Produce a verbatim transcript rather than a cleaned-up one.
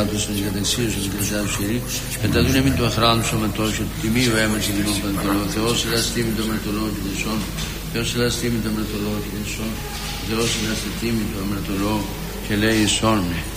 του στην κατεξίωση του κρατά του χειρή, κατά δουν εμεί του αχράντου σωματώσιο, του τιμίου αίμα και δημών παντολό, Θεός ελαστήμη το αμαρτωλό και δεσόν, Θεός ελαστήμη το αμαρτωλό και δεσόν, Θεός ελαστήμη το αμαρτωλό και λέει ισόν με.